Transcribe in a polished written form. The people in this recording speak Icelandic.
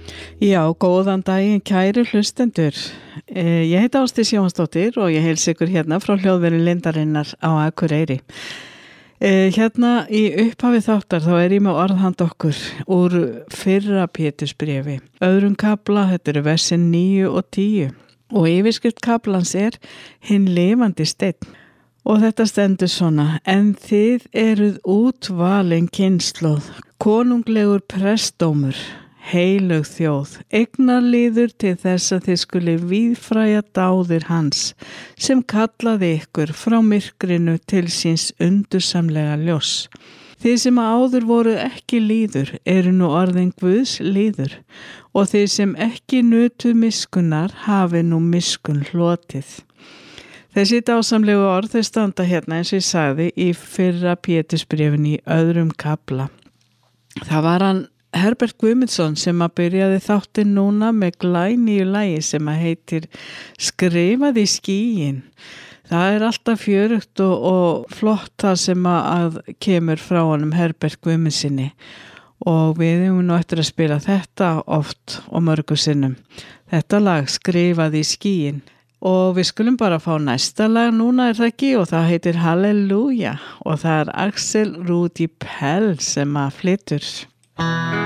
Já, góðan daginn kæru hlustendur. Ég heiti Ásdís Jóhannsdóttir og ég heilsa ykkur hérna frá hljóðveri Lindarinnar á Akureyri. Hérna í upphafi þáttar þá ég með orðhand okkur úr fyrra Pétursbréfi. Öðrum kafla, þetta eru versin 9 og 10 og yfirskrift kaflans hinn lifandi steinn. Og þetta stendur svona: en þið eruð útvalin kynslóð, konunglegur prestdómur, heilög þjóð, eignarliður til þess að þið skuli víðfræja dáðir hans, sem kallaði ykkur frá myrkrinu til síns undursamlega ljós. Þið sem áður voru ekki líður eru nú orðin Guðs líður, og þið sem ekki nutuð miskunnar hafi nú miskun hlotið. Þessi dásamlegu orð þau standa hérna eins og ég sagði í fyrra Pétursbréfinu í öðrum kafla. Það var hann Herbert Guðmundsson sem byrjaði þáttinn núna með glænýju lagi sem heitir Skrifað í skýin. Það alltaf fjörugt og flott það sem að kemur frá honum Herbert Guðmundssoni og við höfum nú eftir að spila þetta oft og mörgu sinnum. Þetta lag Skrifað í skýin. Og við skulum bara fá næsta lag núna það ekki og það heitir Halleluja og það Axel Rudi Pell sem flytur.